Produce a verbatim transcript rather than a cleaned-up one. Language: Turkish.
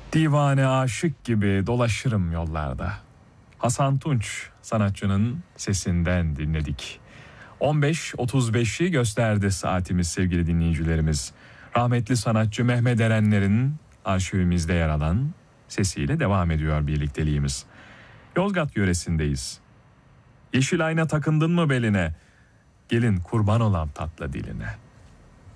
Divane aşık gibi dolaşırım yollarda. Hasan Tunç sanatçının sesinden dinledik. on beş otuz beşi gösterdi saatimiz sevgili dinleyicilerimiz. Rahmetli sanatçı Mehmet Erenler'in arşivimizde yer alan sesiyle devam ediyor birlikteliğimiz. Yozgat yöresindeyiz. Yeşil ayna takındın mı beline? Gelin kurban olam tatlı diline.